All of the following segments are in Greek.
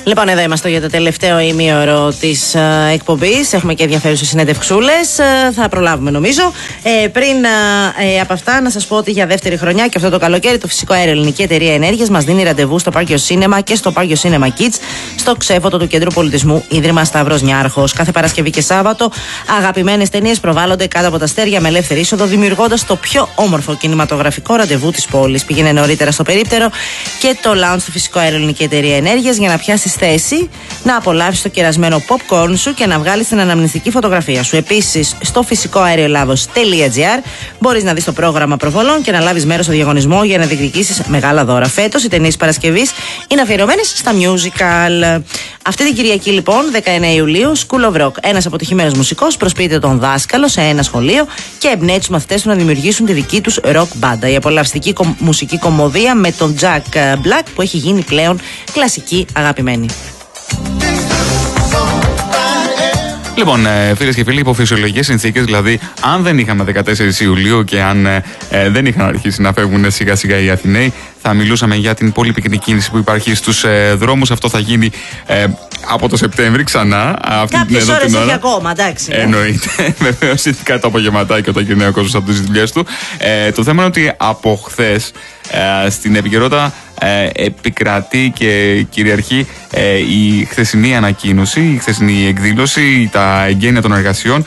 Λοιπόν, εδώ είμαστε για το τελευταίο ημίωρο της εκπομπής. Έχουμε και ενδιαφέρουσες συνεντευξούλες. Θα προλάβουμε, νομίζω. Πριν από αυτά, να σας πω ότι για δεύτερη χρονιά και αυτό το καλοκαίρι, το Φυσικό Αέριο Ελληνική Εταιρεία Ενέργειας μας δίνει ραντεβού στο Πάρκιο Σίνεμα και στο Πάρκιο Σίνεμα Kids, στο ξέφωτο του Κέντρου Πολιτισμού Ίδρυμα Σταύρος Νιάρχος. Κάθε Παρασκευή και Σάββατο, αγαπημένες ταινίες προβάλλονται κάτω από τα αστέρια με ελεύθερη είσοδο, δημιουργώντας το πιο όμορφο κινηματογραφικό ραντεβού της πόλης. Πήγαινε νωρίτερα στο περίπτερο και το lounge του Φυσικό Αέριο Ελληνική Εταιρεία Ενέργειας για να πιάσει θέση, να απολαύσεις το κερασμένο popcorn σου και να βγάλεις την αναμνηστική φωτογραφία σου. Επίσης, στο φυσικοαεριολάβος.gr μπορείς να δεις το πρόγραμμα προβολών και να λάβεις μέρος στο διαγωνισμό για να διεκδικήσεις μεγάλα δώρα. Φέτος, οι ταινίες Παρασκευής είναι αφιερωμένες στα musical. Αυτή την Κυριακή, λοιπόν, 19 Ιουλίου, School of Rock. Ένας αποτυχημένος μουσικός προσποιείται τον δάσκαλο σε ένα σχολείο και εμπνέει τους μαθητές του να δημιουργήσουν τη δική τους rock μπάντα. Η απολαυστική μουσική κομμωδία με τον Jack Black που έχει γίνει πλέον κλασική αγαπημένη. Λοιπόν, φίλες και φίλοι, υπό φυσιολογικές συνθήκες, δηλαδή αν δεν είχαμε 14 Ιουλίου και αν δεν είχαν αρχίσει να φεύγουν σιγά σιγά οι Αθηναίοι, θα μιλούσαμε για την πολύ πυκνή κίνηση που υπάρχει στους δρόμους. Αυτό θα γίνει από το Σεπτέμβρη ξανά. Κάποιες ώρες έχει ακόμα, εντάξει. Εννοείται. Βεβαίως, ειδικά το απογευματάκι όταν γυρνάει ο κόσμος από τις δουλειές του. Το θέμα είναι ότι από χθες στην επικαιρότητα επικρατεί και κυριαρχεί η χθεσινή ανακοίνωση, η χθεσινή εκδήλωση, τα εγγένεια των εργασιών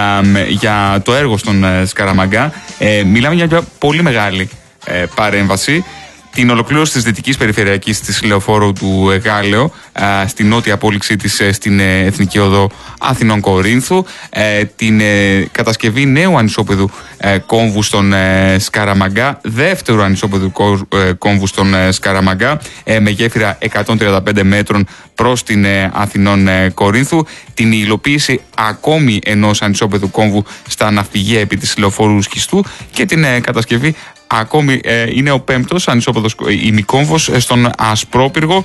για το έργο στον Σκαραμαγκά. Μιλάμε για μια πολύ μεγάλη παρέμβαση. Την ολοκλήρωση της Δυτικής Περιφερειακής της Λεωφόρου του Εγάλεο στην νότια απόλυξή της στην Εθνική Οδό Αθηνών Κορίνθου, την κατασκευή νέου ανισόπεδου κόμβου στον Σκαραμαγκά, δεύτερου ανισόπεδου κόμβου στον Σκαραμαγκά με γέφυρα 135 μέτρων προς την Αθηνών Κορίνθου, την υλοποίηση ακόμη ενός ανισόπεδου κόμβου στα ναυπηγεία επί της Λεωφόρου Σχιστού και την κατασκευή ακόμη είναι ο πέμπτος ανισόπεδος ημικόμβος στον Ασπρόπυργο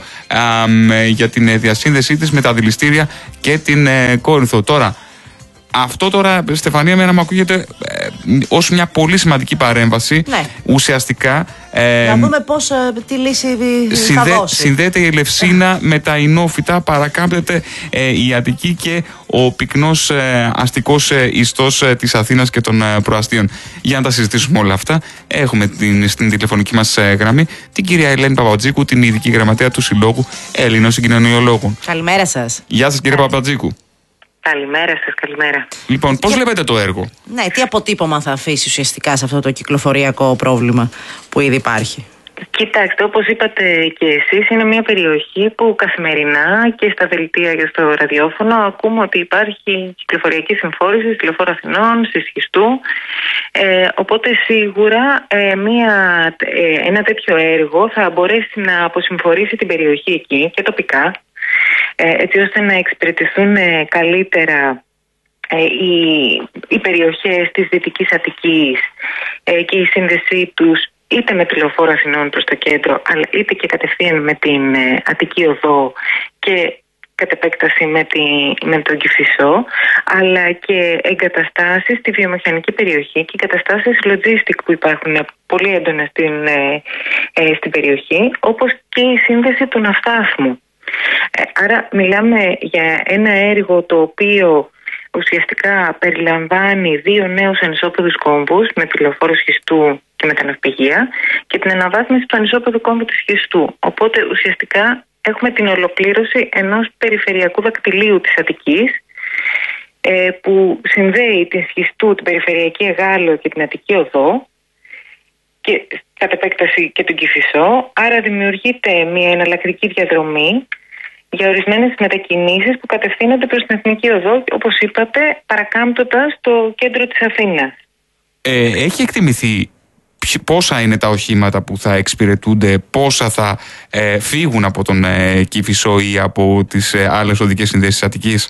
για την διασύνδεσή της με τα δηληστήρια και την Κόρινθο. Τώρα, αυτό τώρα, Στεφανία, εμένα μου ακούγεται ως μια πολύ σημαντική παρέμβαση. Ναι. Ουσιαστικά να δούμε πώς, τι λύση θα δώσει. Συνδέεται η Ελευσίνα με τα Ινόφυτα, παρακάμπτεται η Αττική και ο πυκνός αστικός ιστός της Αθήνας και των προαστίων. Για να τα συζητήσουμε όλα αυτά, έχουμε στην τηλεφωνική μας γραμμή την κυρία Ελένη Παπατζίκου, την ειδική γραμματέα του Συλλόγου Ελλήνων Συγκοινωνιολόγων. Καλημέρα σας. Γεια σας, κύριε Παπατζίκου. Καλημέρα σας, καλημέρα. Λοιπόν, πώς βλέπετε το έργο? Ναι, τι αποτύπωμα θα αφήσει ουσιαστικά σε αυτό το κυκλοφοριακό πρόβλημα που ήδη υπάρχει? Κοιτάξτε, όπως είπατε και εσείς, είναι μια περιοχή που καθημερινά και στα δελτία και στο ραδιόφωνο ακούμε ότι υπάρχει κυκλοφοριακή συμφόρηση στη Λεωφόρο Αθηνών, στη Σχιστού. Οπότε σίγουρα ένα τέτοιο έργο θα μπορέσει να αποσυμφορήσει την περιοχή εκεί και τοπικά, έτσι ώστε να εξυπηρετηθούν καλύτερα οι περιοχές της Δυτικής Αττικής και η σύνδεσή τους είτε με τη Λεωφόρο Αθηνών προς το κέντρο, αλλά είτε και κατευθείαν με την Αττική Οδό και κατ' επέκταση με τον Κηφισό, αλλά και εγκαταστάσεις στη βιομηχανική περιοχή και εγκαταστάσεις logistic που υπάρχουν πολύ έντονα στην περιοχή, όπως και η σύνδεση του ναυτάθμου. Άρα μιλάμε για ένα έργο το οποίο ουσιαστικά περιλαμβάνει 2 νέους ανισόπεδους κόμβους με τη Λεωφόρο Σχιστού και με τα ναυπηγεία και την αναβάθμιση του ανισόπεδου κόμβου της Σχιστού. Οπότε ουσιαστικά έχουμε την ολοκλήρωση ενός περιφερειακού δακτυλίου της Αττικής που συνδέει την Σχιστού, την περιφερειακή Εγάλεο και την Αττική Οδό και κατ' επέκταση και τον Κηφισό. Άρα δημιουργείται μια εναλλακτική διαδρομή για ορισμένες μετακινήσεις που κατευθύνονται προς την Εθνική Οδό, όπως είπατε, παρακάμπτοντας το κέντρο της Αθήνας. Έχει εκτιμηθεί πόσα είναι τα οχήματα που θα εξυπηρετούνται, πόσα θα φύγουν από τον Κηφισό ή από τις άλλες οδικές συνδέσεις της Αττικής?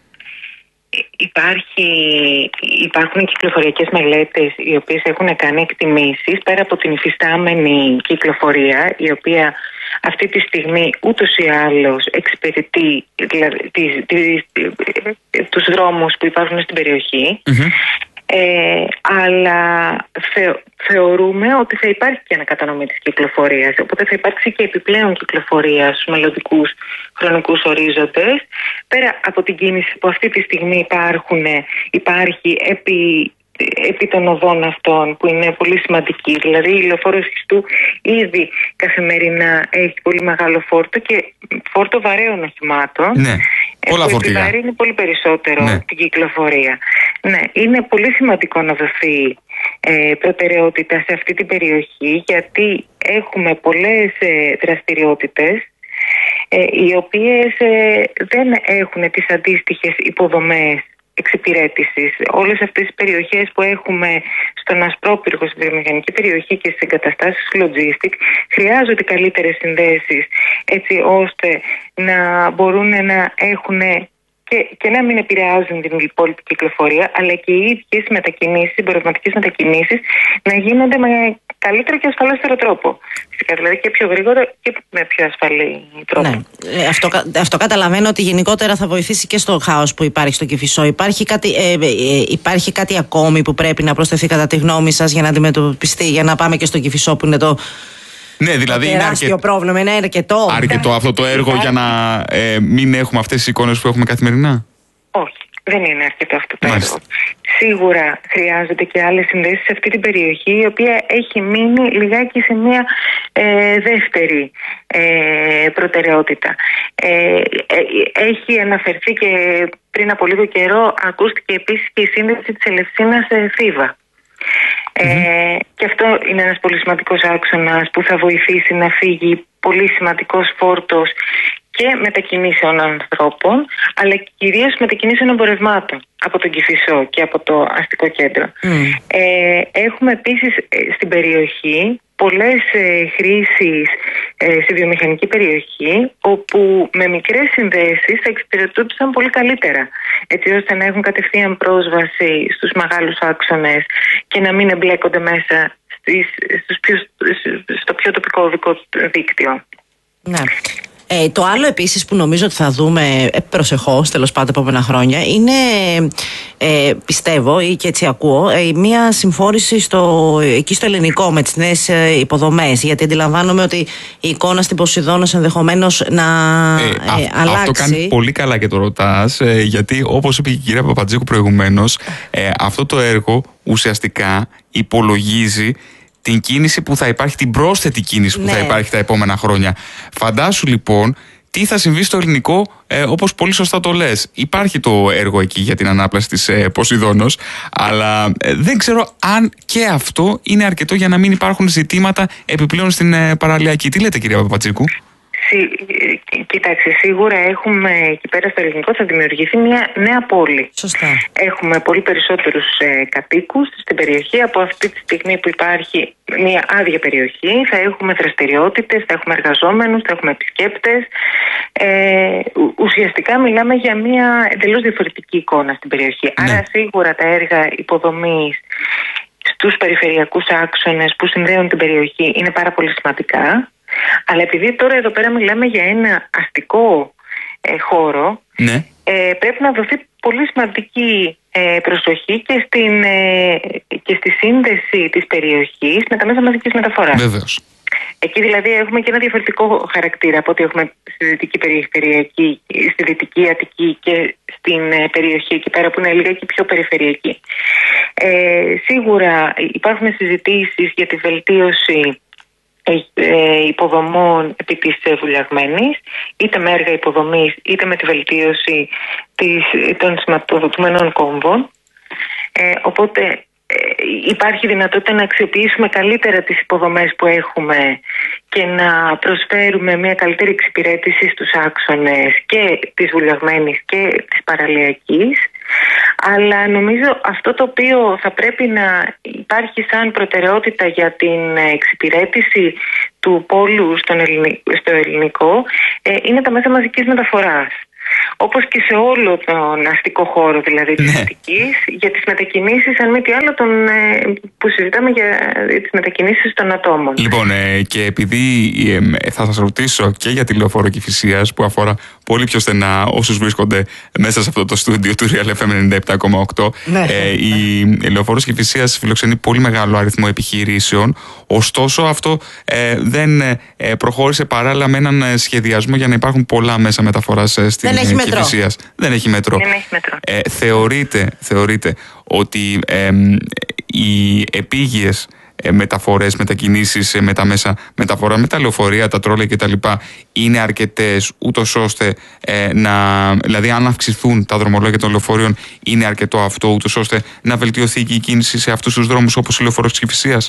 Υπάρχουν κυκλοφοριακές μελέτες οι οποίες έχουν κάνει εκτιμήσεις πέρα από την υφιστάμενη κυκλοφορία, η οποία αυτή τη στιγμή ούτως ή άλλως εξυπηρετεί τους δρόμους που υπάρχουν στην περιοχή. αλλά θεωρούμε ότι θα υπάρχει και ανακατανομή της κυκλοφορίας, οπότε θα υπάρξει και επιπλέον κυκλοφορία στους μελλοντικούς χρονικούς ορίζοντες, πέρα από την κίνηση που αυτή τη στιγμή υπάρχει επί των οδών αυτών, που είναι πολύ σημαντική. Δηλαδή η λεωφόρος Χριστού ήδη καθημερινά έχει πολύ μεγάλο φόρτο και φόρτο βαρέων οχημάτων. Ναι, πολλά που φορτηγά. επιβαρύνει πολύ περισσότερο την κυκλοφορία. Ναι, είναι πολύ σημαντικό να δοθεί προτεραιότητα σε αυτή την περιοχή, γιατί έχουμε πολλές δραστηριότητες οι οποίες δεν έχουν τις αντίστοιχες υποδομές εξυπηρέτησης. Όλες αυτές τις περιοχές που έχουμε στον Ασπρόπυργο, στην βιομηχανική περιοχή και στις εγκαταστάσεις logistic, χρειάζονται καλύτερες συνδέσεις, έτσι ώστε να μπορούν να έχουν και να μην επηρεάζουν την υπόλοιπη κυκλοφορία, αλλά και οι ίδιες μετακινήσεις, εμπορευματικές μετακινήσεις, να γίνονται με καλύτερο και ασφαλέστερο τρόπο. Φυσικά, δηλαδή και πιο γρήγορα και με πιο ασφαλή τρόπο. Ναι. Αυτό καταλαβαίνω ότι γενικότερα θα βοηθήσει και στο χάος που υπάρχει στο Κηφισό. Υπάρχει κάτι ακόμη που πρέπει να προσθεθεί κατά τη γνώμη σας για να αντιμετωπιστεί, για να πάμε και στο Κηφισό που είναι το. Ναι, δηλαδή είναι τεράστιο πρόβλημα, είναι αρκετό. Αρκετό αυτό το έργο για να μην έχουμε αυτές τις εικόνες που έχουμε καθημερινά. Όχι, δεν είναι αρκετό αυτό το έργο. Σίγουρα χρειάζονται και άλλες συνδέσεις σε αυτή την περιοχή, η οποία έχει μείνει λιγάκι σε μια δεύτερη προτεραιότητα. Έχει αναφερθεί και πριν από λίγο καιρό, ακούστηκε επίσης και η σύνδεση της Ελευσίνας Θήβα. Και αυτό είναι ένας πολύ σημαντικός άξονας που θα βοηθήσει να φύγει πολύ σημαντικός φόρτος και μετακινήσεων ανθρώπων, αλλά κυρίως μετακινήσεων εμπορευμάτων από τον Κηφισό και από το αστικό κέντρο. Έχουμε επίσης στην περιοχή πολλές χρήσεις στη βιομηχανική περιοχή, όπου με μικρές συνδέσεις θα εξυπηρετούνταν πολύ καλύτερα, έτσι ώστε να έχουν κατευθείαν πρόσβαση στους μεγάλους άξονες και να μην εμπλέκονται μέσα στο πιο τοπικό οδικό δίκτυο. Ναι. Το άλλο επίσης που νομίζω ότι θα δούμε προσεχώς, τέλος πάντων επόμενα χρόνια, είναι, πιστεύω ή και έτσι ακούω, μια συμφόρηση εκεί στο ελληνικό με τις νέες υποδομές, γιατί αντιλαμβάνομαι ότι η εικόνα στην Ποσειδώνος ενδεχομένως να αλλάξει. Αυτό κάνει πολύ καλά και το ρωτάς, γιατί όπως είπε και η κυρία Παπατζίκου προηγουμένως, αυτό το έργο ουσιαστικά υπολογίζει την κίνηση που θα υπάρχει, την πρόσθετη κίνηση που θα υπάρχει τα επόμενα χρόνια. Φαντάσου λοιπόν τι θα συμβεί στο ελληνικό, όπως πολύ σωστά το λες. Υπάρχει το έργο εκεί για την ανάπλαση της Ποσειδώνος, αλλά δεν ξέρω αν και αυτό είναι αρκετό για να μην υπάρχουν ζητήματα επιπλέον στην παραλιακή. Τι λέτε, κυρία Παπατζίκου? Κοιτάξτε, σίγουρα έχουμε εκεί πέρα στο ελληνικό, θα δημιουργηθεί μια νέα πόλη. Σωστά. Έχουμε πολύ περισσότερους κατοίκους στην περιοχή από αυτή τη στιγμή που υπάρχει μια άδεια περιοχή. Θα έχουμε δραστηριότητες, θα έχουμε εργαζόμενους, θα έχουμε επισκέπτες. Ουσιαστικά μιλάμε για μια εντελώς διαφορετική εικόνα στην περιοχή. Ναι. Άρα σίγουρα τα έργα υποδομής στους περιφερειακούς άξονες που συνδέουν την περιοχή είναι πάρα πολύ σημαντικά. Αλλά επειδή τώρα εδώ πέρα μιλάμε για ένα αστικό χώρο, ναι, πρέπει να δοθεί πολύ σημαντική προσοχή και στη σύνδεση της περιοχής με τα μέσα μαζικής μεταφοράς. Βεβαίως. Εκεί δηλαδή έχουμε και ένα διαφορετικό χαρακτήρα από ό,τι έχουμε στη Δυτική Περιφερειακή, στη Δυτική Αττική και στην περιοχή εκεί πέρα που είναι λιγάκι πιο περιφερειακή. Σίγουρα υπάρχουν συζητήσεις για τη βελτίωση υποδομών επί της Βουλιαγμένης, είτε με έργα υποδομής είτε με τη βελτίωση των σηματοδοτουμένων κόμβων, οπότε υπάρχει δυνατότητα να αξιοποιήσουμε καλύτερα τις υποδομές που έχουμε και να προσφέρουμε μια καλύτερη εξυπηρέτηση στους άξονες και της Βουλιαγμένης και της παραλιακής. Αλλά νομίζω αυτό το οποίο θα πρέπει να υπάρχει σαν προτεραιότητα για την εξυπηρέτηση του πόλου στο ελληνικό είναι τα μέσα μαζικής μεταφοράς. όπως και σε όλο τον αστικό χώρο δηλαδή της Αττικής, για τις μετακινήσεις, αν μη τι άλλο, που συζητάμε για τις μετακινήσεις των ατόμων. Λοιπόν, και επειδή θα σας ρωτήσω και για τη λεωφόρο Κηφισίας, που αφορά πολύ πιο στενά όσους βρίσκονται μέσα σε αυτό το στούντιο του Real FM 97,8, η λεωφόρος Κηφισίας φιλοξενεί πολύ μεγάλο αριθμό επιχειρήσεων. Ωστόσο, αυτό δεν προχώρησε παράλληλα με έναν σχεδιασμό για να υπάρχουν πολλά μέσα μεταφοράς στην Κηφισίας. Δεν έχει μετρό. Θεωρείτε ότι οι επίγειες μεταφορές, μετακινήσεις με τα μέσα μεταφορά, με τα λεωφορεία, τα τρόλεϊ κτλ. Είναι αρκετές, ούτως ώστε δηλαδή αν αυξηθούν τα δρομολόγια των λεωφορείων, είναι αρκετό αυτό, ούτως ώστε να βελτιωθεί και η κίνηση σε αυτούς τους δρόμους όπως η λεωφόρος της Κηφισίας?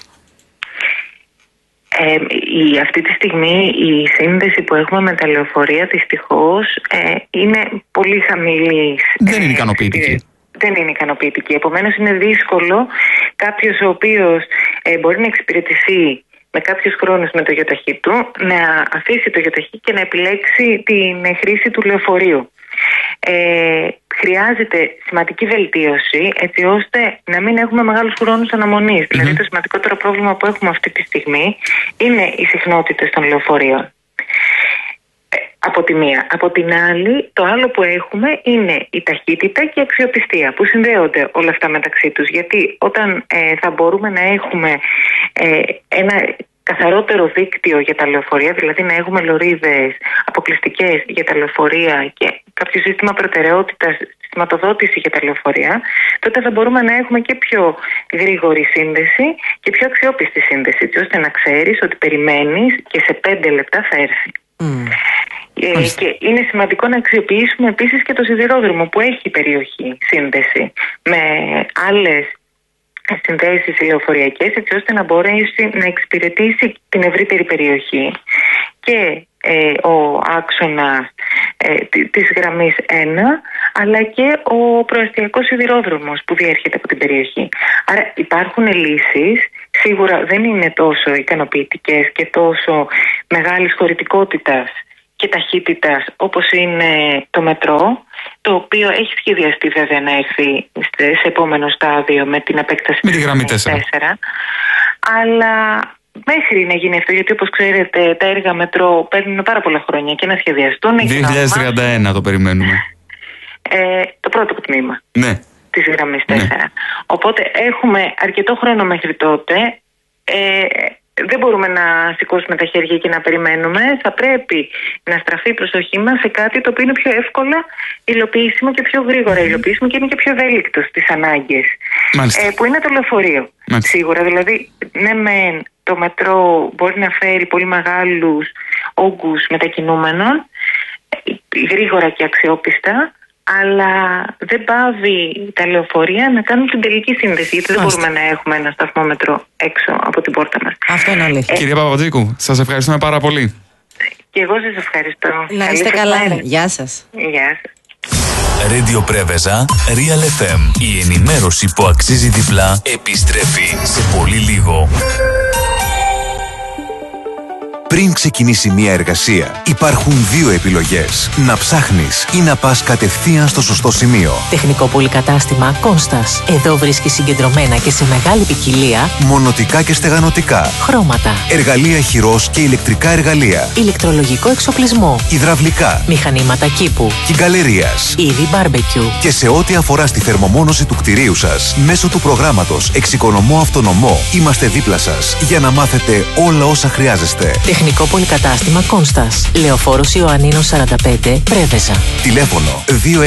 Αυτή τη στιγμή η σύνδεση που έχουμε με τα λεωφορεία δυστυχώς είναι πολύ χαμηλή. Δεν είναι ικανοποιητική. Δεν είναι ικανοποιητική. Επομένως είναι δύσκολο κάποιος ο οποίος μπορεί να εξυπηρετηθεί με κάποιους χρόνους με το γιοταχή του να αφήσει το γιοταχή και να επιλέξει την χρήση του λεωφορείου. Χρειάζεται σημαντική βελτίωση έτσι ώστε να μην έχουμε μεγάλους χρόνους αναμονής. Δηλαδή το σημαντικότερο πρόβλημα που έχουμε αυτή τη στιγμή είναι οι συχνότητες των λεωφορείων. Από τη μία. Από την άλλη, το άλλο που έχουμε είναι η ταχύτητα και η αξιοπιστία, που συνδέονται όλα αυτά μεταξύ τους. Γιατί όταν θα μπορούμε να έχουμε ένα καθαρότερο δίκτυο για τα λεωφορεία, δηλαδή να έχουμε λωρίδες αποκλειστικές για τα λεωφορεία και κάποιο σύστημα προτεραιότητας, συστηματοδότηση για τα λεωφορεία, τότε θα μπορούμε να έχουμε και πιο γρήγορη σύνδεση και πιο αξιόπιστη σύνδεση, έτσι ώστε να ξέρεις ότι περιμένεις και σε 5 λεπτά θα έρθει. Και είναι σημαντικό να αξιοποιήσουμε επίσης και το σιδηρόδρομο που έχει η περιοχή σύνδεση με άλλες συνδέσεις λεωφοριακές, έτσι ώστε να μπορέσει να εξυπηρετήσει την ευρύτερη περιοχή και ο άξονας της γραμμής 1, αλλά και ο προαστιακός σιδηρόδρομος που διέρχεται από την περιοχή. Άρα υπάρχουν λύσεις, σίγουρα δεν είναι τόσο ικανοποιητικές και τόσο μεγάλης χωρητικότητας και ταχύτητας όπως είναι το μετρό, το οποίο έχει σχεδιαστεί βέβαια να έρθει σε επόμενο στάδιο με την επέκταση με τη γραμμή 4. Αλλά μέχρι να γίνει αυτό, γιατί όπως ξέρετε τα έργα μετρό παίρνουν πάρα πολλά χρόνια και να σχεδιαστούν. 2031 το περιμένουμε. Το πρώτο τμήμα της γραμμής 4. Ναι. Οπότε έχουμε αρκετό χρόνο μέχρι τότε. Δεν μπορούμε να σηκώσουμε τα χέρια και να περιμένουμε. Θα πρέπει να στραφεί η προσοχή μας σε κάτι το οποίο είναι πιο εύκολα υλοποιήσιμο και πιο γρήγορα υλοποιήσιμο και είναι και πιο ευέλικτο στις ανάγκες. Που είναι το λεωφορείο. Σίγουρα, δηλαδή, ναι, το μετρό μπορεί να φέρει πολύ μεγάλους όγκους μετακινούμενων, γρήγορα και αξιόπιστα, αλλά δεν πάβει τα λεωφορεία να κάνουν την τελική σύνδεση. Γιατί δεν μπορούμε να έχουμε ένα σταθμό μετρό έξω από την πόρτα μας. Αυτό είναι αλήθεια. Κυρία Παπαδίκου, σας ευχαριστούμε πάρα πολύ. Και εγώ σας ευχαριστώ. Να είστε καλά. Γεια σας. Γεια σας. Radio Πρέβεζα, Real FM. Η ενημέρωση που αξίζει διπλά επιστρέφει σε πολύ λίγο. Πριν ξεκινήσει μια εργασία, υπάρχουν δύο επιλογές. Να ψάχνεις ή να πας κατευθείαν στο σωστό σημείο. Τεχνικό πολυκατάστημα Κόνστας. Εδώ βρίσκεις συγκεντρωμένα και σε μεγάλη ποικιλία μονοτικά και στεγανοτικά, χρώματα, εργαλεία χειρός και ηλεκτρικά εργαλεία, ηλεκτρολογικό εξοπλισμό, υδραυλικά, μηχανήματα κήπου, κυγκαλερίας, είδη μπάρμπεκιου. Και σε ό,τι αφορά στη θερμομόνωση του κτηρίου σας, μέσω του προγράμματος Εξοικονομώ Αυτονομό, είμαστε δίπλα σας για να μάθετε όλα όσα χρειάζεστε. Τεχνικό πολυκατάστημα Κόνστας. Λεωφόρος Ιωαννίνος 45, Πρέβεζα. Τηλέφωνο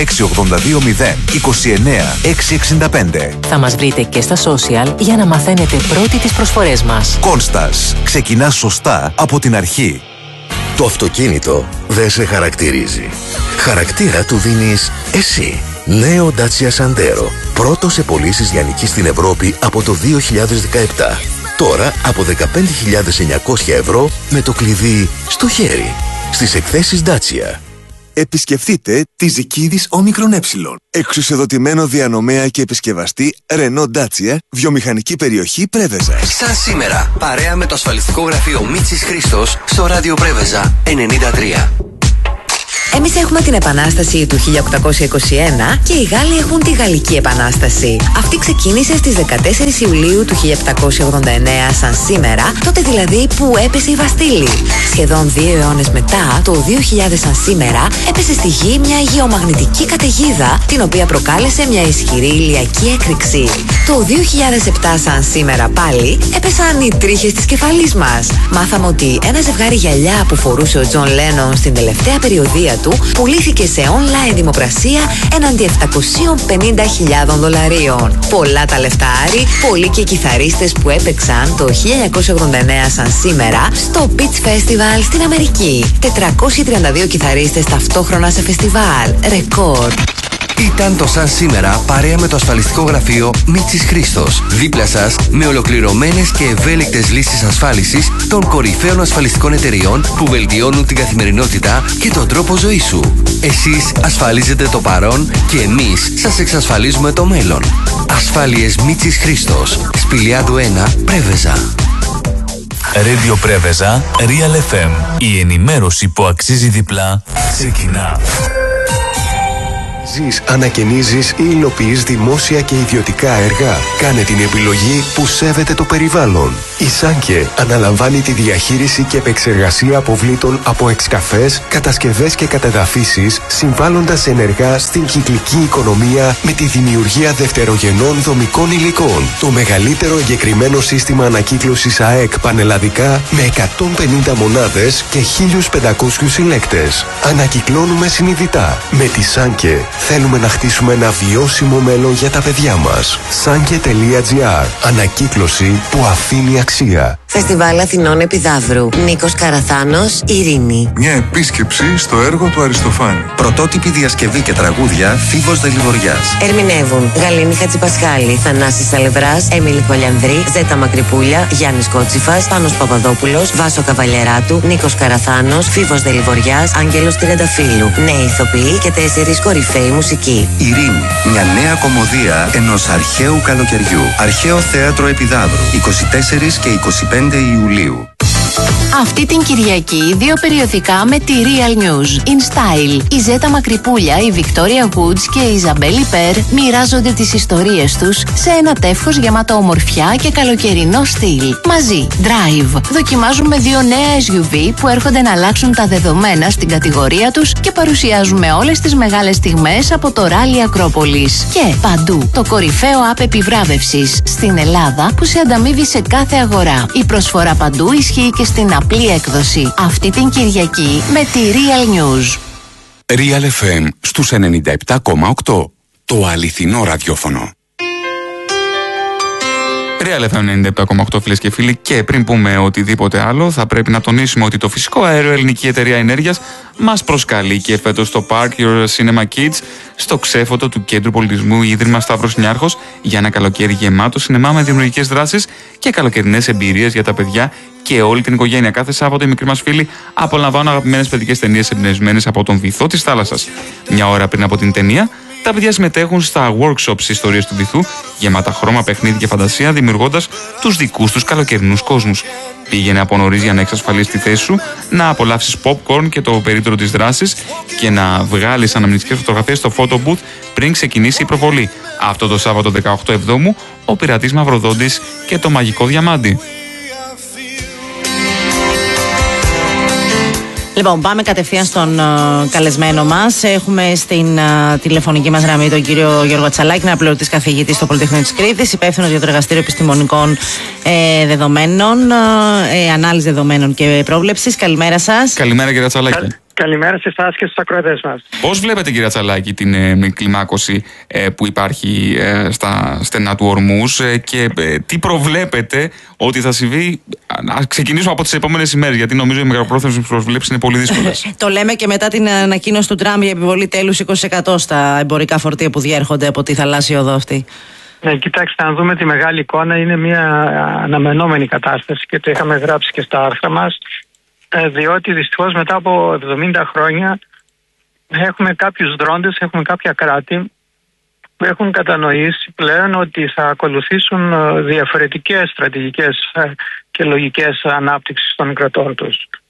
26820 665. Θα μας βρείτε και στα social για να μαθαίνετε πρώτοι τις προσφορές μας. Κόνστας. Ξεκινάς σωστά από την αρχή. Το αυτοκίνητο δεν σε χαρακτηρίζει. Χαρακτήρα του δίνεις εσύ. Νέο Dacia Sandero. Πρώτο σε πωλήσεις λιανικής στην Ευρώπη από το 2017. Τώρα από 15.900 ευρώ με το κλειδί στο χέρι. Στις εκθέσεις Dacia. Επισκεφτείτε τη Ζικίδης Όμικρον Ε. Εξουσιοδοτημένο διανομέα και επισκευαστή Renault Dacia, βιομηχανική περιοχή Πρέβεζα. Σαν σήμερα, παρέα με το ασφαλιστικό γραφείο Μίτσης Χρήστος στο ράδιο Πρέβεζα 93. Εμείς έχουμε την Επανάσταση του 1821 και οι Γάλλοι έχουν τη Γαλλική Επανάσταση. Αυτή ξεκίνησε στις 14 Ιουλίου του 1789 σαν σήμερα, τότε δηλαδή που έπεσε η Βαστίλη. Σχεδόν 2 αιώνες μετά, το 2000 σαν σήμερα, έπεσε στη γη μια γεωμαγνητική καταιγίδα, την οποία προκάλεσε μια ισχυρή ηλιακή έκρηξη. Το 2007 σαν σήμερα πάλι, έπεσαν οι τρίχες της κεφαλής μας. Μάθαμε ότι ένα ζευγάρι γυαλιά που φορούσε ο Τζον Λένον στην τελευταία περιοδεία του πουλήθηκε σε online δημοπρασία έναντι $750,000. Πολλά τα λεφτάρι, πολλοί και οι κιθαρίστες που έπαιξαν το 1989 σαν σήμερα στο Beach Festival στην Αμερική. 432 κιθαρίστες ταυτόχρονα σε φεστιβάλ. Ρεκόρ. Ήταν το Σαν Σήμερα παρέα με το ασφαλιστικό γραφείο Μίτσης Χρήστος. Δίπλα σας με ολοκληρωμένες και ευέλικτες λύσεις ασφάλισης των κορυφαίων ασφαλιστικών εταιριών που βελτιώνουν την καθημερινότητα και τον τρόπο ζωής σου. Εσείς ασφαλίζετε το παρόν και εμείς σας εξασφαλίζουμε το μέλλον. Ασφάλειες Μίτσης Χρήστος. Σπηλιάδου 1, Πρέβεζα. Radio Πρέβεζα, Real FM. Η ενημέρωση που αξίζει διπλά ξεκινά. Ζεις, ανακαινίζεις ή υλοποιείς δημόσια και ιδιωτικά έργα. Κάνε την επιλογή που σέβεται το περιβάλλον. Η Σάνκε αναλαμβάνει τη διαχείριση και επεξεργασία αποβλήτων από εξκαφές, κατασκευές και κατεδαφίσεις, συμβάλλοντας ενεργά στην κυκλική οικονομία με τη δημιουργία δευτερογενών δομικών υλικών. Το μεγαλύτερο εγκεκριμένο σύστημα ανακύκλωσης ΑΕΚ πανελλαδικά με 150 μονάδες και 1.500 συλλέκτες. Ανακυκλώνουμε συνειδητά. Με τη Σάνκε θέλουμε να χτίσουμε ένα βιώσιμο μέλλον για τα παιδιά μας. Sanke.gr. Ανακύκλωση που αφήνει αξία. Φεστιβάλ Αθηνών Επιδαύρου. Νίκος Καραθάνος, Ειρήνη. Μια επίσκεψη στο έργο του Αριστοφάνη. Πρωτότυπη διασκευή και τραγούδια Φίβος Δελιβοριάς. Ερμηνεύουν Γαλήνη Χατζηπασχάλη, Θανάσης Αλευράς, Έμιλη Χολιανδρή, Ζέτα Μακρυπούλια, Γιάννης Κότσιφας, Πάνος Παπαδόπουλος, Βάσο Καβαλιεράτου, Νίκος Καραθάνος, Φίβος Δελιβοριάς, Άγγελος Τριανταφύλου. Νέοι ηθοποιοί και 4 κορυφαίοι μουσικοί. Ειρήνη. Μια νέα κομμωδία ενός αρχαίου καλοκαιριού. Αρχαίο Θέατρο Επιδαύρου. 24 και 25 Ιουλίου. Αυτή την Κυριακή 2 περιοδικά με τη Real News. In Style. Η Ζέτα Μακρυπούλια, η Victoria Woods και η Ιζαμπέλη Περ μοιράζονται τις ιστορίες τους σε ένα τεύχος γεμάτο ομορφιά και καλοκαιρινό στυλ. Μαζί. Drive. Δοκιμάζουμε 2 νέα SUV που έρχονται να αλλάξουν τα δεδομένα στην κατηγορία τους και παρουσιάζουμε όλες τις μεγάλες στιγμές από το Rally Ακρόπολης. Και παντού. Το κορυφαίο app επιβράβευσης στην Ελλάδα που σε ανταμείβει σε κάθε αγορά. Η προσφορά παντού ισχύει και στην απλή έκδοση. Αυτή την Κυριακή με τη Real News. Real FM στους 97,8. Το αληθινό ραδιόφωνο. Real FM 97,8 φίλες και φίλοι, και πριν πούμε οτιδήποτε άλλο θα πρέπει να τονίσουμε ότι το φυσικό αέριο Ελληνική Εταιρεία Ενέργειας μας προσκαλεί και φέτος στο Park Your Cinema Kids στο ξέφωτο του Κέντρου Πολιτισμού Ίδρυμα Σταύρος Νιάρχος για ένα καλοκαίρι γεμάτο σινεμά με δημιουργικές δράσεις και καλοκαιρινές εμπειρίες για τα παιδιά και όλη την οικογένεια. Κάθε Σάββατο οι μικροί μας φίλοι απολαμβάνουν αγαπημένες παιδικές ταινίες εμπνευσμένες από τον βυθό της θάλασσας. Μια ώρα πριν από την ταινία, τα παιδιά συμμετέχουν στα workshops ιστορίες του βυθού, γεμάτα χρώμα, παιχνίδι και φαντασία, δημιουργώντας τους δικούς τους καλοκαιρινούς κόσμους. Πήγαινε από νωρίς για να εξασφαλίσεις τη θέση σου, να απολαύσεις popcorn και το περίπτερο της δράσης και να βγάλεις αναμνηστικές φωτογραφίες στο photo booth πριν ξεκινήσει η προβολή. Αυτό το Σάββατο 18 Εβδόμου, ο Πειρατής Μαυροδόντης και το Μαγικό Διαμάντι. Λοιπόν, πάμε κατευθείαν στον καλεσμένο μας. Έχουμε στην τηλεφωνική μας γραμμή τον κύριο Γιώργο Τσαλάκη, αναπληρωτής καθηγητής στο Πολυτεχνείο της Κρήτης, υπεύθυνος για το Εργαστήριο Επιστημονικών Δεδομένων, Ανάλυση Δεδομένων και Πρόβλεψης. Καλημέρα σας. Καλημέρα, κύριε Τσαλάκη. Καλημέρα σε εσάς και στους ακροατές μας. Πώς βλέπετε, κύριε Τσαλάκη, την κλιμάκωση που υπάρχει στα στενά του Ορμούς και τι προβλέπετε ότι θα συμβεί? Ας ξεκινήσουμε από τις επόμενες ημέρες, γιατί νομίζω οι μεγαλοπρόθεσμες προσβλέψεις είναι πολύ δύσκολες. Το λέμε και μετά την ανακοίνωση του Τραμπ για επιβολή τέλους 20% στα εμπορικά φορτία που διέρχονται από τη θαλάσσια οδό αυτή. Ναι, κοιτάξτε, αν δούμε τη μεγάλη εικόνα, είναι μια αναμενόμενη κατάσταση και το είχαμε γράψει και στα άρθρα μας. Διότι δυστυχώς μετά από 70 χρόνια έχουμε κάποιους δρόντες, έχουμε κάποια κράτη που έχουν κατανοήσει πλέον ότι θα ακολουθήσουν διαφορετικές στρατηγικές και λογικές ανάπτυξης των κρατών τους.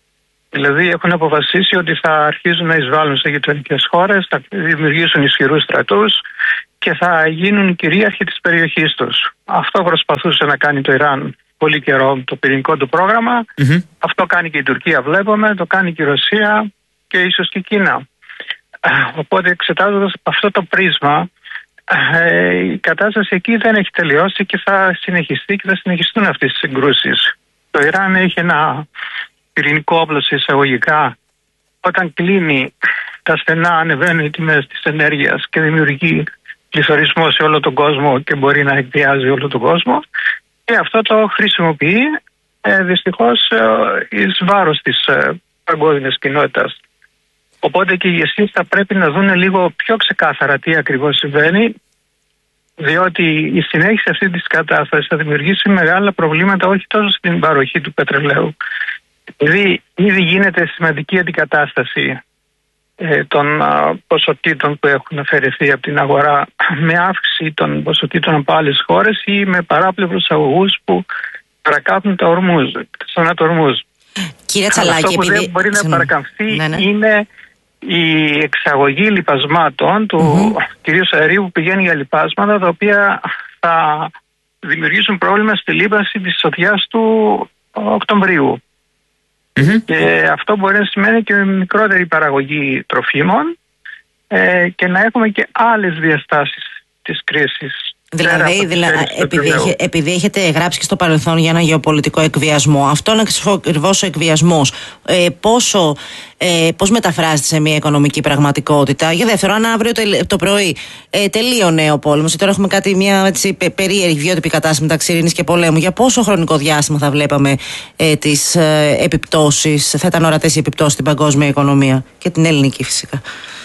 Δηλαδή έχουν αποφασίσει ότι θα αρχίζουν να εισβάλλουν σε γειτονικές χώρες, θα δημιουργήσουν ισχυρούς στρατούς και θα γίνουν κυρίαρχοι της περιοχής τους. Αυτό προσπαθούσε να κάνει το Ιράν πολύ καιρό, το πυρηνικό του πρόγραμμα. Αυτό κάνει και η Τουρκία, βλέπουμε, το κάνει και η Ρωσία και ίσως και η Κίνα. Οπότε εξετάζοντας αυτό το πρίσμα, η κατάσταση εκεί δεν έχει τελειώσει και θα συνεχιστεί και θα συνεχιστούν αυτές τις συγκρούσεις. Το Ιράν έχει ένα πυρηνικό όπλο σε εισαγωγικά. Όταν κλείνει τα στενά, ανεβαίνουν οι τιμές της ενέργειας και δημιουργεί πληθωρισμό σε όλο τον κόσμο και μπορεί να εκβιάζει όλο τον κόσμο. Και αυτό το χρησιμοποιεί δυστυχώς εις βάρος της παγκόσμιας κοινότητας. Οπότε και οι ηγεσίες θα πρέπει να δουν λίγο πιο ξεκάθαρα τι ακριβώς συμβαίνει, διότι η συνέχιση αυτή της κατάστασης θα δημιουργήσει μεγάλα προβλήματα όχι τόσο στην παροχή του πετρελαίου. Επειδή ήδη γίνεται σημαντική αντικατάσταση των ποσοτήτων που έχουν αφαιρεθεί από την αγορά με αύξηση των ποσοτήτων από άλλες χώρες ή με παράπλευρους αγωγούς που παρακάπτουν τα ορμούς, τα ορμούς. Κύριε Τσαλάκη, αυτό που δεν μπορεί να παρακαμφθεί είναι η εξαγωγή λιπασμάτων του κυρίως αερίου που πηγαίνει για λιπάσματα, τα οποία θα δημιουργήσουν πρόβλημα στη λίπανση της σοδιάς του Οκτωβρίου. Και αυτό μπορεί να σημαίνει και μικρότερη παραγωγή τροφίμων και να έχουμε και άλλες διαστάσεις της κρίσης. Δηλαδή επειδή έχετε γράψει και στο παρελθόν για ένα γεωπολιτικό εκβιασμό, αυτό είναι ακριβώς ο εκβιασμός. Πώς μεταφράζεται σε μια οικονομική πραγματικότητα? Για δεύτερο, αν αύριο το πρωί τελείωνε ο πόλεμος, και τώρα έχουμε μια περίεργη βιώτυπη κατάσταση μεταξύ ειρήνης και πολέμου, για πόσο χρονικό διάστημα θα βλέπαμε τις επιπτώσεις, θα ήταν ορατές οι επιπτώσεις στην παγκόσμια οικονομία και την ελληνική φυσικά?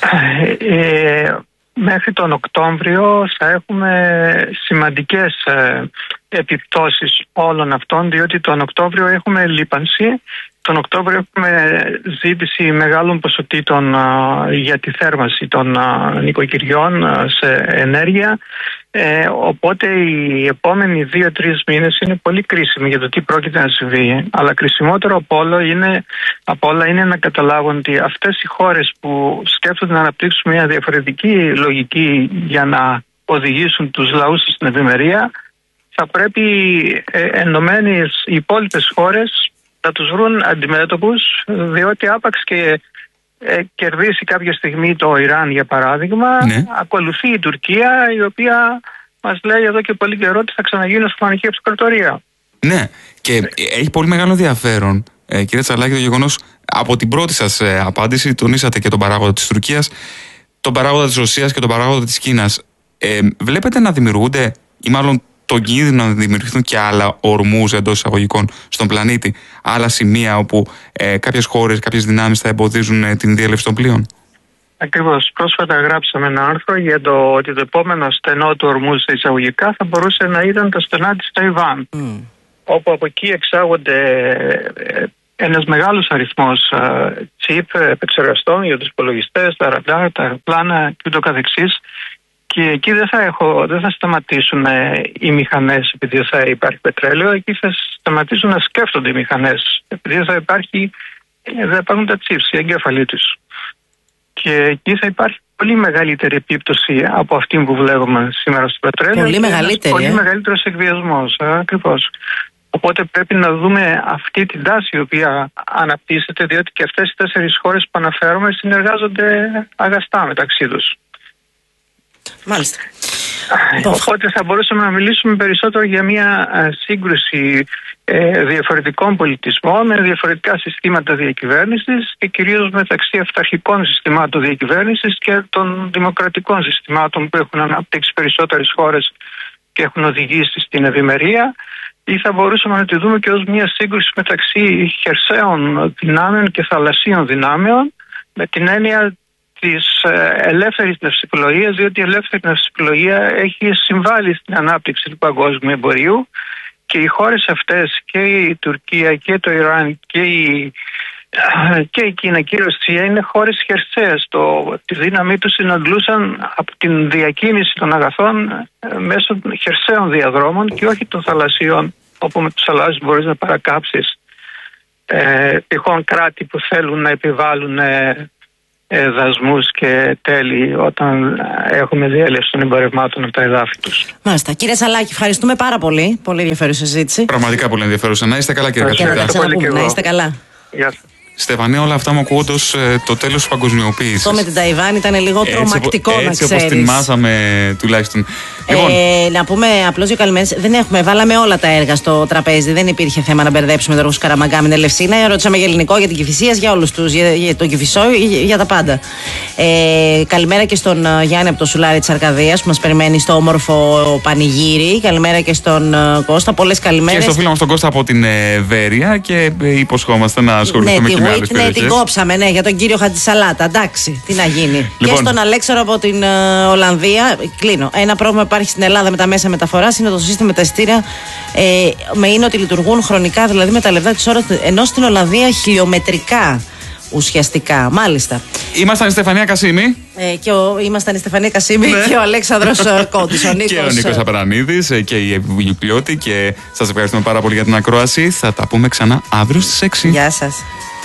Μέχρι τον Οκτώβριο θα έχουμε σημαντικές επιπτώσεις όλων αυτών, διότι τον Οκτώβριο έχουμε λίπανση, τον Οκτώβριο έχουμε ζήτηση μεγάλων ποσοτήτων για τη θέρμανση των νοικοκυριών σε ενέργεια, οπότε οι επόμενοι 2-3 μήνες είναι πολύ κρίσιμοι για το τι πρόκειται να συμβεί. Αλλά κρισιμότερο από όλα είναι να καταλάβουν ότι αυτές οι χώρες που σκέφτονται να αναπτύξουν μια διαφορετική λογική για να οδηγήσουν τους λαούς στην ευημερία, θα πρέπει ενωμένες οι υπόλοιπες χώρες να τους βρουν αντιμέτωπους, διότι άπαξ και κερδίσει κάποια στιγμή το Ιράν, για παράδειγμα, ακολουθεί η Τουρκία, η οποία μας λέει εδώ και πολύ καιρό ότι θα ξαναγίνει Οθωμανική Αυτοκρατορία. Ναι, και έχει πολύ μεγάλο ενδιαφέρον, κύριε Τσαλάκη, το γεγονός, από την πρώτη σας απάντηση τονίσατε και τον παράγοντα της Τουρκίας, τον παράγοντα της Ρωσίας και τον παράγοντα της Κίνας. Βλέπετε να δημιουργούνται, ή μάλλον τον κίνδυνο να δημιουργηθούν και άλλα ορμούς εντός εισαγωγικών στον πλανήτη, άλλα σημεία όπου κάποιες χώρες, κάποιες δυνάμεις θα εμποδίζουν την διέλευση των πλοίων? Ακριβώς. Πρόσφατα γράψαμε ένα άρθρο για το ότι το επόμενο στενό του ορμού σε εισαγωγικά θα μπορούσε να ήταν τα στενά της Ταϊβάν, όπου από εκεί εξάγονται ένας μεγάλος αριθμός τσιπ επεξεργαστών για τους υπολογιστές, τα ραντάρ, τα αεροπλάνα και ούτω καθεξής. Και εκεί δεν θα σταματήσουν οι μηχανές επειδή θα υπάρχει πετρέλαιο, εκεί θα σταματήσουν να σκέφτονται οι μηχανές επειδή θα υπάρχουν τα chips, οι εγκέφαλοι τους. Και εκεί θα υπάρχει πολύ μεγαλύτερη επίπτωση από αυτή που βλέπουμε σήμερα στο πετρέλαιο. Πολύ μεγαλύτερη. Πολύ μεγαλύτερος εκβιασμός, ακριβώς. Οπότε πρέπει να δούμε αυτή την τάση η οποία αναπτύσσεται, διότι και αυτές οι 4 χώρες που αναφέρομαι συνεργάζονται αγαστά μεταξύ τους. Μάλιστα. Οπότε θα μπορούσαμε να μιλήσουμε περισσότερο για μια σύγκρουση διαφορετικών πολιτισμών με διαφορετικά συστήματα διακυβέρνησης και κυρίως μεταξύ αυταρχικών συστημάτων διακυβέρνησης και των δημοκρατικών συστημάτων που έχουν αναπτύξει περισσότερες χώρες και έχουν οδηγήσει στην ευημερία, ή θα μπορούσαμε να τη δούμε και ως μια σύγκρουση μεταξύ χερσαίων δυνάμεων και θαλασσίων δυνάμεων, με την έννοια της ελεύθερης ναυσιπλοείας, διότι η ελεύθερη ναυσιπλοεία έχει συμβάλει στην ανάπτυξη του παγκόσμιου εμπορίου και οι χώρες αυτές, και η Τουρκία και το Ιράν και η Κίνα και η Ρωσία, είναι χώρες χερσαίες. Τη δύναμή τους συναντλούσαν από την διακίνηση των αγαθών μέσω χερσαίων διαδρόμων και όχι των θαλασσιών, όπου με τους θαλάσσιους μπορείς να παρακάψεις τυχόν κράτη που θέλουν να επιβάλλουν δασμούς και τέλη όταν έχουμε διέλευση των εμπορευμάτων από τα εδάφη τους. Μάλιστα. Κύριε Σαλάκη, ευχαριστούμε πάρα πολύ. Πολύ ενδιαφέρουσα συζήτηση. Πραγματικά πολύ ενδιαφέρουσα. Να είστε καλά, κύριε καθηγητά. Να είστε καλά. Γεια σας. Στεφανία, όλα αυτά μου ακούγονται ως το τέλος της παγκοσμιοποίησης. Αυτό με την Ταϊβάν ήταν λίγο τρομακτικό, να ξέρεις. Έτσι όπως την μάθαμε τουλάχιστον. Να πούμε απλώς δύο καλημέρες. Βάλαμε όλα τα έργα στο τραπέζι. Δεν υπήρχε θέμα να μπερδέψουμε τον Ρώσο Καραμαγκά με την Ελευσίνα. Ρωτήσαμε για ελληνικό, για την Κηφισίας, για όλους τους. Για τον Κηφισό, για τα πάντα. Καλημέρα και στον Γιάννη από το Σουλάρι της Αρκαδίας που μας περιμένει στο όμορφο πανηγύρι. Καλημέρα και στον Κώστα. Πολλές καλημέρες. Και στο φίλο μας τον Κώστα από την Βέρεια και υποσχόμαστε να ασχοληθούμε και με άλλες περιοχές. Την κόψαμε, για τον κύριο Χατζησαλάτα. Εντάξει, τι να γίνει. Λοιπόν. Και στον Αλέξαρο από την Ολλανδία. Κλείνω. Ένα πρόβλημα υπάρχει στην Ελλάδα με τα μέσα μεταφοράς είναι το σύστημα με τα εισιτήρια. Είναι ότι λειτουργούν χρονικά, δηλαδή με τα λεπτά της ώρας, ενώ στην Ολλανδία χιλιομετρικά ουσιαστικά. Μάλιστα. Ήμασταν η Στεφανία Κασίμη. Ήμασταν η Στεφανία Κασίμη και ο Αλέξανδρος Κόντης. Και ο Νίκος Απρανίδης και η Εύη Πλιώτη. Και σας ευχαριστούμε πάρα πολύ για την ακρόαση. Θα τα πούμε ξανά αύριο στις 6. Γεια σας.